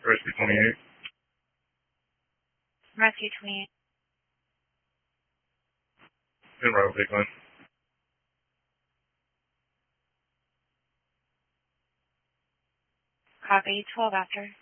Rescue 28. Rescue 28. In right, big line. Copy, 12 after.